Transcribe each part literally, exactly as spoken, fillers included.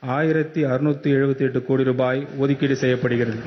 ஆயிரத்து அறுநூற்று எழுபத்தி எட்டு கோடி ரூபாய் ஒதுக்கீடு செய்யப்படுகிறது.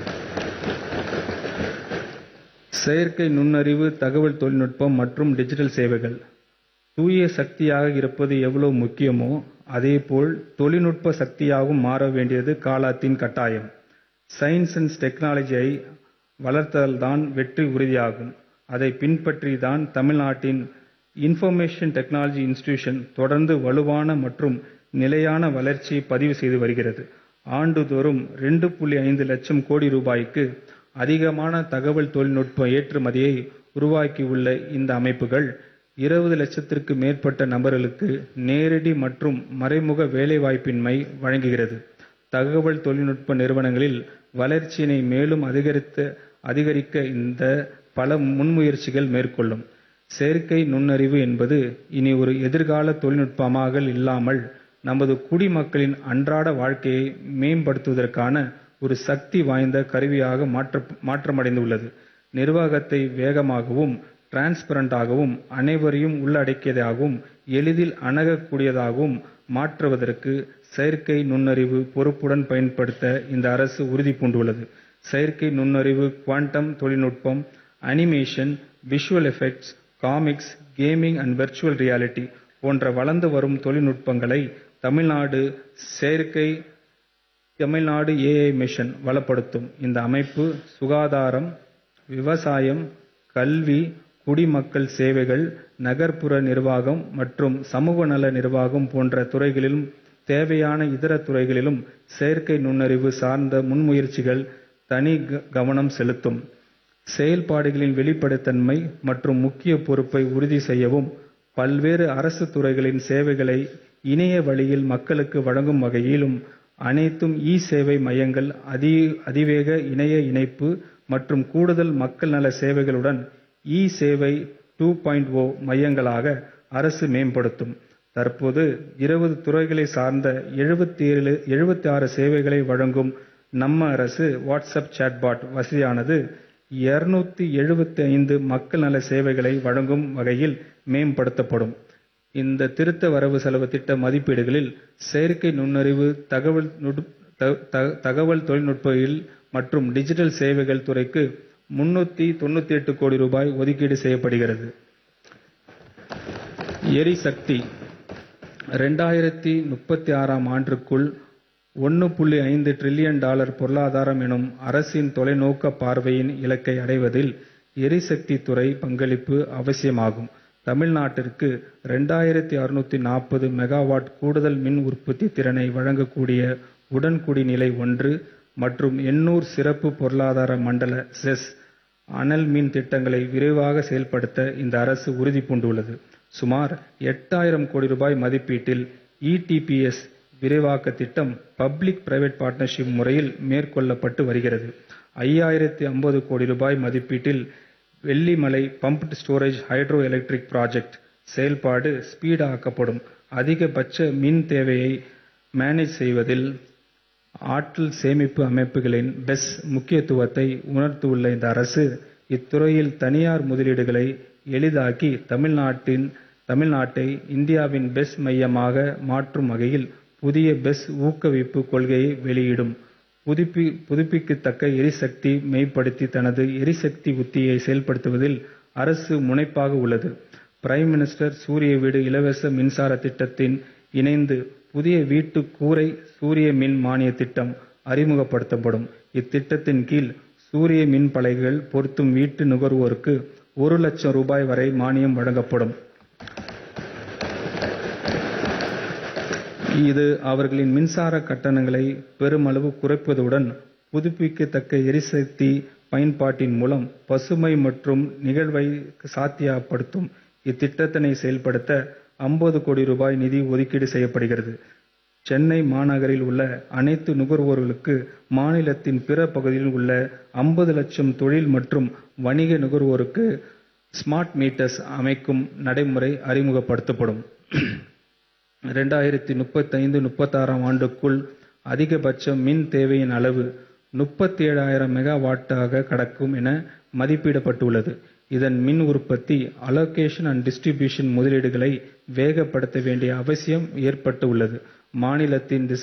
செயற்கை நுண்ணறிவு, தகவல் தொழில்நுட்பம் மற்றும் டிஜிட்டல் சேவைகள். தூய சக்தியாக இருப்பது எவ்வளவு முக்கியமோ அதேபோல் தொழில்நுட்ப சக்தியாகவும் மாற வேண்டியது காலத்தின் கட்டாயம். சயின்ஸ் அண்ட் டெக்னாலஜியை வளர்த்தால்தான் வெற்றி உறுதியாகும். அதை பின்பற்றி தான் தமிழ்நாட்டின் இன்ஃபர்மேஷன் டெக்னாலஜி இன்ஸ்டிடியூஷன் தொடர்ந்து வலுவான மற்றும் நிலையான வளர்ச்சியை பதிவு செய்து வருகிறது. ஆண்டுதோறும் இரண்டு புள்ளி ஐந்து லட்சம் கோடி ரூபாய்க்கு அதிகமான தகவல் தொழில்நுட்ப ஏற்றுமதியை உருவாக்கியுள்ள இந்த அமைப்புகள் இருபது லட்சத்திற்கு மேற்பட்ட நபர்களுக்கு நேரடி மற்றும் மறைமுக வேலைவாய்ப்பின்மை வழங்குகிறது. தகவல் தொழில்நுட்ப நிறுவனங்களில் வளர்ச்சியினை மேலும் அதிகரித்த அதிகரிக்க இந்த பல முன்முயற்சிகள் மேற்கொள்ளும். செயற்கை நுண்ணறிவு என்பது இனி ஒரு எதிர்கால தொழில்நுட்பமாக இல்லாமல் நமது குடிமக்களின் அன்றாட வாழ்க்கையை மேம்படுத்துவதற்கான ஒரு சக்தி வாய்ந்த கருவியாக மாற்ற மாற்றமடைந்துள்ளது. நிர்வாகத்தை வேகமாகவும் டிரான்ஸ்பரண்டாகவும் அனைவரையும் உள்ளடக்கியதாகவும் எளிதில் அணுகக்கூடியதாகவும் மாற்றுவதற்கு செயற்கை நுண்ணறிவு பொறுப்புடன் பயன்படுத்த இந்த அரசு உறுதி பூண்டுள்ளது. செயற்கை நுண்ணறிவு, குவாண்டம் தொழில்நுட்பம், animation, visual effects, comics, gaming and virtual reality போன்ற வளர்ந்து வரும் தொழில்நுட்பங்களை தமிழ்நாடு செயற்கை தமிழ்நாடு ஏஐ மிஷன் வளப்படுத்தும். இந்த அமைப்பு சுகாதாரம், விவசாயம், கல்வி, குடிமக்கள் சேவைகள், நகர்ப்புற நிர்வாகம் மற்றும் சமூக நல நிர்வாகம் போன்ற துறைகளிலும் தேவையான இதர துறைகளிலும் செயற்கை நுண்ணறிவு சார்ந்த முன்முயற்சிகள் தனி கவனம் செலுத்தும். செயல்பாடுகளின் வெளிப்படைத்தன்மை மற்றும் முக்கிய பொறுப்பை உறுதி செய்யவும் பல்வேறு அரசு துறைகளின் சேவைகளை இணைய வழியில் மக்களுக்கு வழங்கும் வகையிலும் அனைத்தும் இ சேவை மையங்கள், அதி அதிவேக இணைய இணைப்பு மற்றும் கூடுதல் மக்கள் நல சேவைகளுடன் இ சேவை டூ பாயிண்ட் ஓ மையங்களாக அரசு மேம்படுத்தும். தற்போது இருபது துறைகளை சார்ந்த எழுபத்தி ஆறு சேவைகளை வழங்கும் நம்ம அரசு வாட்ஸ்அப் சாட்பாட் வசதியானது இருநூற்று எழுபத்தி ஐந்து மக்கள் நல சேவைகளை வழங்கும் வகையில் மேம்படுத்தப்படும். இந்த திருத்த வரவு செலவு திட்ட மதிப்பீடுகளில் செயற்கை நுண்ணறிவு, தகவல் தகவல் தொழில்நுட்பத்தில் மற்றும் டிஜிட்டல் சேவைகள் துறைக்கு முன்னூற்று தொண்ணூற்றி எட்டு கோடி ரூபாய் ஒதுக்கீடு செய்யப்படுகிறது. எரிசக்தி. இரண்டாயிரத்து முப்பத்தி ஆறாம் ஆண்டுக்குள் ஒன்று புள்ளி ஐந்து டிரில்லியன் டாலர் பொருளாதாரம் எனும் அரசின் தொலைநோக்க பார்வையின் இலக்கை அடைவதில் எரிசக்தி துறை பங்களிப்பு அவசியமாகும். தமிழ்நாட்டிற்கு இரண்டாயிரத்து அறுநூற்று நாற்பது மெகாவாட் கூடுதல் மின் உற்பத்தி திறனை வழங்கக்கூடிய உடன்குடி நிலை ஒன்று மற்றும் எண்ணூர் சிறப்பு பொருளாதார மண்டல செஸ் அனல் மின் திட்டங்களை விரைவாக செயல்படுத்த இந்த அரசு உறுதி பூண்டுள்ளது. சுமார் எட்டாயிரம் கோடி ரூபாய் மதிப்பீட்டில் இடிபிஎஸ் விரைவாக்க திட்டம் பப்ளிக் பிரைவேட் பார்ட்னர்ஷிப் முறையில் மேற்கொள்ளப்பட்டு வருகிறது. ஐயாயிரத்து ஐம்பது கோடி ரூபாய் மதிப்பீட்டில் Vellimalai pumped storage hydro electric project செயல்பாடு ஸ்பீடாக்கப்படும். அதிகபட்ச மின் தேவையை மேனேஜ் செய்வதில் ஆற்றல் சேமிப்பு அமைப்புகளின் பெஸ் முக்கியத்துவத்தை உணர்த்தியுள்ள இந்த அரசு இத்துறையில் தனியார் முதலீடுகளை எளிதாக்கி தமிழ்நாட்டின் தமிழ்நாட்டை இந்தியாவின் பெஸ் மையமாக மாற்றும் வகையில் புதிய பெஸ் ஊக்குவிப்பு கொள்கையை வெளியிடும். புதுப்பி புதுப்பிக்கத்தக்க எரிசக்தி மேம்படுத்தி தனது எரிசக்தி உத்தியை செயல்படுத்துவதில் அரசு முனைப்பாக உள்ளது. பிரைம் மினிஸ்டர் சூரிய வீடு இலவச மின்சார திட்டத்தின் இணைந்து புதிய வீட்டு கூரை சூரிய மின் மானிய திட்டம் அறிமுகப்படுத்தப்படும். இத்திட்டத்தின் கீழ் சூரிய மின் பலகைகள் பொருத்தும் வீட்டு நுகர்வோருக்கு ஒரு லட்சம் ரூபாய் வரை மானியம் வழங்கப்படும். இது அவர்களின் மின்சார கட்டணங்களை பெருமளவு குறைப்பதுடன் புதுப்பிக்கத்தக்க எரிசக்தி பயன்பாட்டின் மூலம் பசுமை மற்றும் நிகழ்வை சாத்தியப்படுத்தும். இத்திட்டத்தினை செயல்படுத்த ஐம்பது கோடி ரூபாய் நிதி ஒதுக்கீடு செய்யப்படுகிறது. சென்னை மாநகரில் உள்ள அனைத்து நுகர்வோர்களுக்கு மாநிலத்தின் பிற பகுதியில் உள்ள ஐம்பது லட்சம் தொழில் மற்றும் வணிக நுகர்வோருக்கு ஸ்மார்ட் மீட்டர்ஸ் அமைக்கும் நடைமுறை அறிமுகப்படுத்தப்படும். இரண்டாயிரத்து முப்பத்தி ஐந்து முப்பத்தி ஆறாம் ஆண்டுக்குள் அதிகபட்ச மின் தேவையின் அளவு முப்பத்தி ஏழாயிரம் மெகாவாட்டாக கடக்கும் என மதிப்பிடப்பட்டுள்ளது. இதன் மின் உற்பத்தி, அலோகேஷன் அண்ட் டிஸ்ட்ரிபியூஷன் முதலீடுகளை வேகப்படுத்த வேண்டிய அவசியம் ஏற்பட்டு உள்ளது. மாநிலத்தின்